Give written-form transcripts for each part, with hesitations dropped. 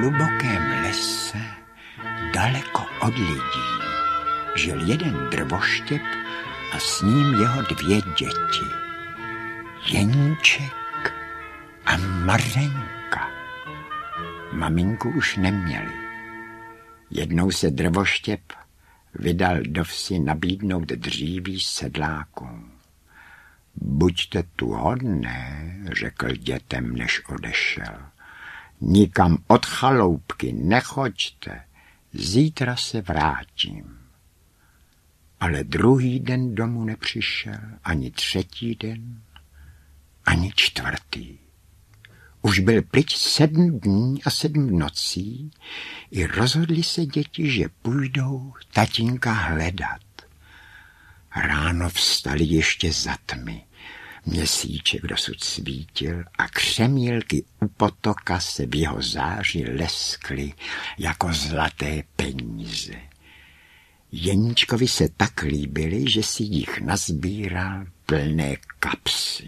hlubokém lese, daleko od lidí, žil jeden drvoštěp a s ním jeho 2 děti. Jeníček a Mařenka. Maminku už neměli. Jednou se drvoštěp vydal do vsi nabídnout dříví sedlákům. Buďte tu hodné, řekl dětem, než odešel. Nikam od chaloupky nechoďte, zítra se vrátím. Ale druhý den domů nepřišel, ani 3. den, ani 4. Už byl pryč 7 dní a 7 nocí i rozhodli se děti, že půjdou tatínka hledat. Ráno vstali ještě za tmy. Měsíček dosud svítil a křemílky u potoka se v jeho záři leskly jako zlaté peníze. Jeníčkovi se tak líbily, že si jich nazbíral plné kapsy.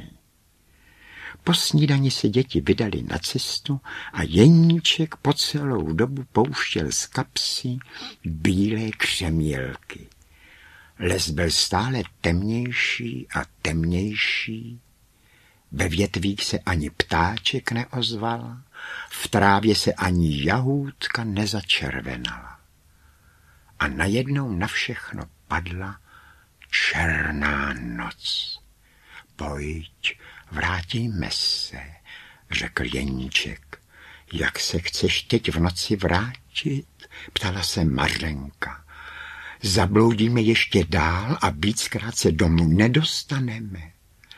Po snídani se děti vydali na cestu a Jeníček po celou dobu pouštěl z kapsy bílé křemílky. Les byl stále temnější a temnější, ve větvích se ani ptáček neozval, v trávě se ani jahůdka nezačervenala. A najednou na všechno padla černá noc. Pojď, vrátíme se, řekl Jeníček. Jak se chceš teď v noci vrátit? Ptala se Mařenka. Zabloudíme ještě dál a víckrát se domů nedostaneme.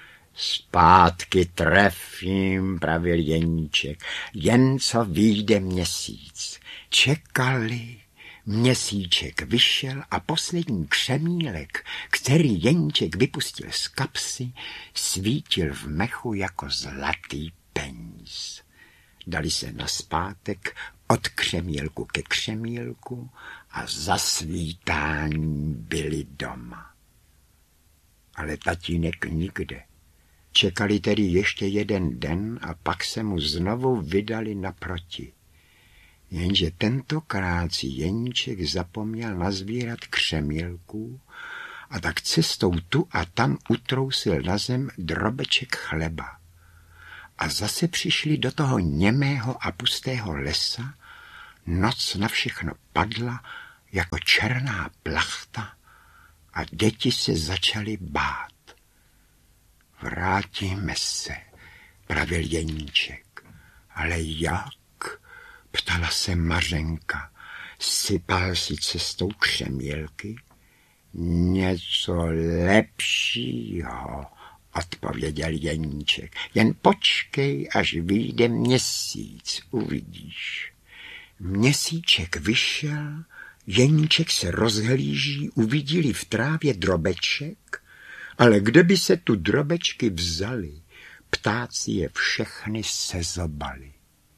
Zpátky trefím, pravil Jeníček, jen co vyjde měsíc. Čekali, měsíček vyšel a poslední křemílek, který Jeníček vypustil z kapsy, svítil v mechu jako zlatý peníz. Dali se nazpátek od křemílku ke křemílku a za svítání byli doma. Ale tatínek nikde. Čekali tedy ještě 1 den a pak se mu znovu vydali naproti. Jenže tentokrát si Jeníček zapomněl nazbírat křemílků a tak cestou tu a tam utrousil na zem drobeček chleba. A zase přišli do toho němého a pustého lesa, noc na všechno padla jako černá plachta a děti se začaly bát. Vrátíme se, pravil Jeníček. Ale jak? Ptala se Mařenka. Sypal si cestou křemílky? Něco lepšího, odpověděl Jeníček. Jen počkej, až vyjde měsíc, uvidíš. Měsíček vyšel, Jeníček se rozhlíží, uviděli v trávě drobeček, ale kde by se tu drobečky vzali? Ptáci je všechny sezobali.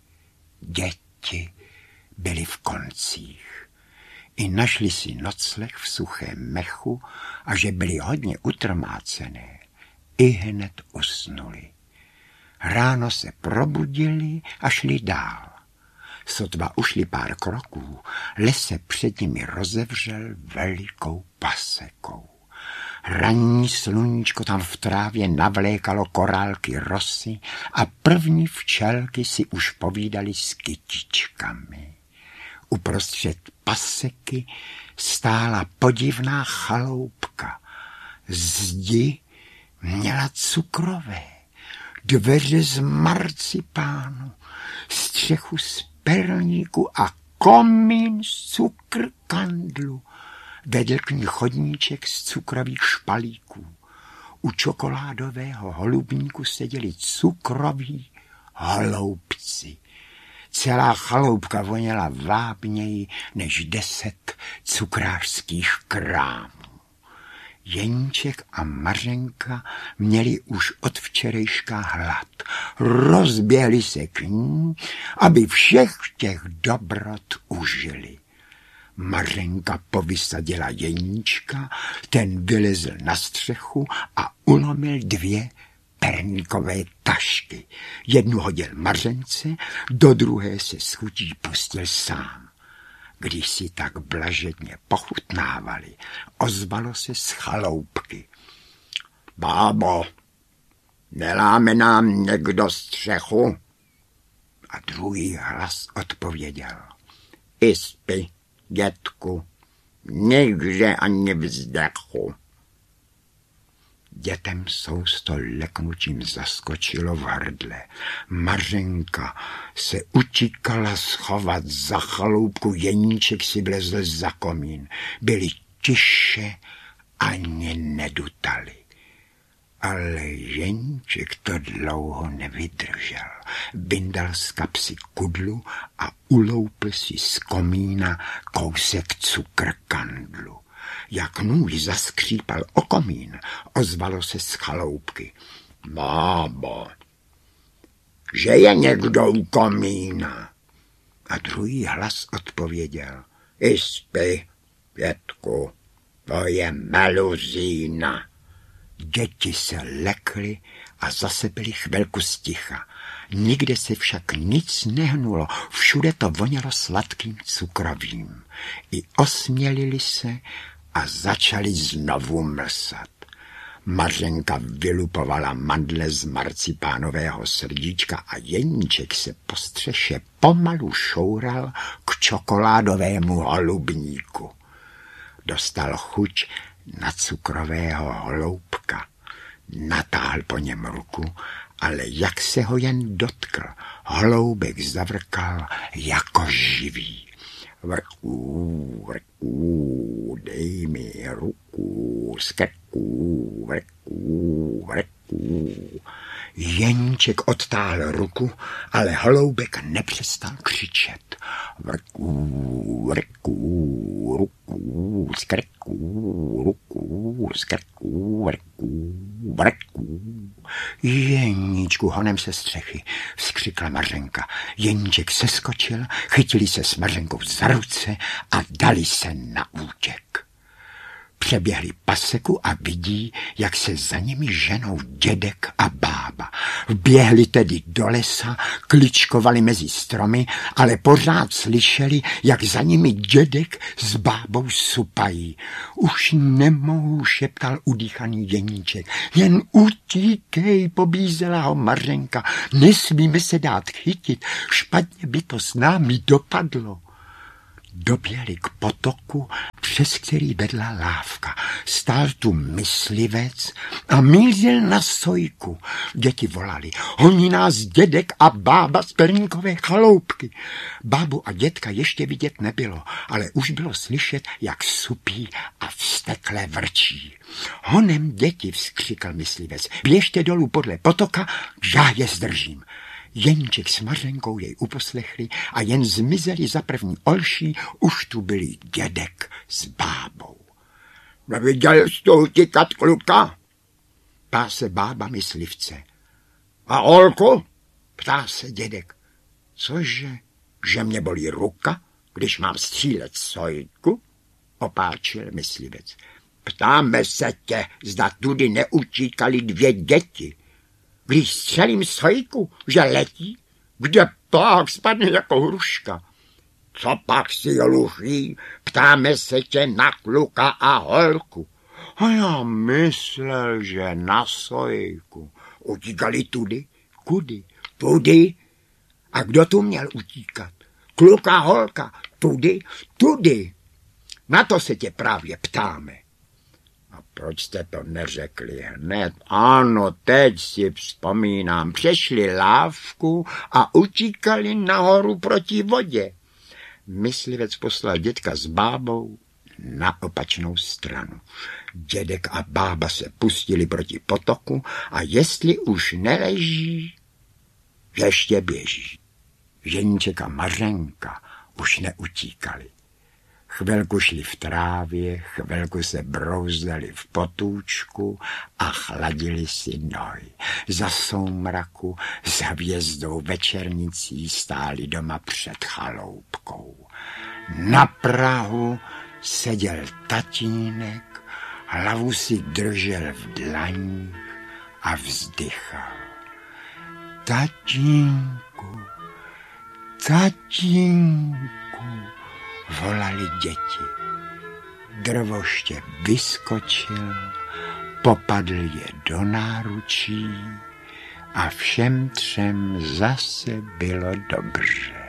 Děti byly v koncích. I našli si nocleh v suchém mechu a že byli hodně utrmácené, i hned usnuli. Ráno se probudili a šli dál. Sotva ušli pár kroků, les se před nimi rozevřel velikou pasekou. Ranní sluníčko tam v trávě navlékalo korálky rosy a první včelky si už povídali s kytičkami. Uprostřed paseky stála podivná chaloupka. Zdi měla cukrové, dveře z marcipánu, střechu z perníku a komín z cukrkandlu. Vedl k ní chodníček z cukrových špalíků. U čokoládového holubníku seděli cukroví holoubci. Celá chaloupka voněla vábněji než 10 cukrářských krámů. Jeníček a Mařenka měli už od včerejška hlad. Rozběhli se k ní, aby všech těch dobrot užili. Mařenka povysadila Jeníčka, ten vylezl na střechu a ulomil 2 perníkové tašky. Jednu hodil Mařence, do druhé se s chutí pustil sám. Když si tak blažedně pochutnávali, ozvalo se z chaloupky. Bábo, neláme nám někdo střechu? A druhý hlas odpověděl. Ispy, dětku, nikde ani vzdechu. Dětem sousto leknutím zaskočilo v hrdle. Mařenka se utíkala schovat za chaloupku, Jeníček si vlezl za komín. Byli tiše, ani nedutali. Ale Jeníček to dlouho nevydržel. Vyndal z kapsy kudlu a uloupl si z komína kousek cukrkandlu. Jak nůž zaskřípal o komín, ozvalo se z chaloupky. Bábo, že je někdo u komína? A druhý hlas odpověděl. Ispy, dětku, to je meluzína. Děti se lekly a zase byli chvilku sticha. Nikde se však nic nehnulo, všude to vonělo sladkým cukrovým. I osmělili se a začali znovu mlsat. Mařenka vylupovala mandle z marcipánového srdíčka a Jeníček se po střeše pomalu šoural k čokoládovému holubníku. Dostal chuť na cukrového holoubka. Natáhl po něm ruku, ale jak se ho jen dotkl, holoubek zavrkal jako živý. Vrků, vrků, dej mi ruku, z krku, vrků, vrků. Jeníček odtáhl ruku, ale holoubek nepřestal křičet. Vrků, vrků, ruku, z krku, ruku, z krku, vrků, vrků. Jeníčku, honem se střechy, vzkřikla Mařenka. Jeníček seskočil, chytili se s Mařenkou za ruce a dali se na útěk. Přeběhli paseku a vidí, jak se za nimi ženou dědek a bába. Vběhli tedy do lesa, kličkovali mezi stromy, ale pořád slyšeli, jak za nimi dědek s bábou supají. Už nemohu, šeptal udýchaný Jeníček. Jen utíkej, pobízela ho Mařenka. Nesmíme se dát chytit, špatně by to s námi dopadlo. Doběhli k potoku, přes který vedla lávka. Stál tu myslivec a mířil na sojku. Děti volali, honí nás dědek a bába z perníkové chaloupky. Bábu a dědka ještě vidět nebylo, ale už bylo slyšet, jak supí a vztekle vrčí. Honem děti, vzkřikl myslivec, běžte dolů podle potoka, já je zdržím. Jeníček s Mařenkou jej uposlechli a jen zmizeli za první olší, už tu byli dědek s bábou. Neviděl jsi to utíkat, kluka? Ptá se bába myslivce. A holku? Ptá se dědek. Cože, že mě bolí ruka, když mám střílet sojku? Opáčil myslivec. Ptáme se tě, zda tudy neutíkali dvě děti. Když střelím sojku, že letí, kde pak spadne jako hruška. Co pak si luší, ptáme se tě na kluka a holku. A já myslel, že na sojku. Utíkali tudy? Kudy? Tudy? A kdo tu měl utíkat? Kluka, holka, tudy? Tudy. Na to se tě právě ptáme. A proč jste to neřekli hned? Ano, teď si vzpomínám. Přešli lávku a utíkali nahoru proti vodě. Myslivec poslal dědka s bábou na opačnou stranu. Dědek a bába se pustili proti potoku a jestli už neleží, ještě běží. Jeníček a Mařenka už neutíkali. Chvilku šli v trávě, chvilku se brouzdali v potůčku a chladili si nohy. Za soumraku s hvězdou večernicí stáli doma před chaloupkou. Na prahu seděl tatínek, hlavu si držel v dlaních a vzdychal. Tatínku, tatínku, volali děti. Drvoště vyskočil, popadl je do náručí a všem třem zase bylo dobře.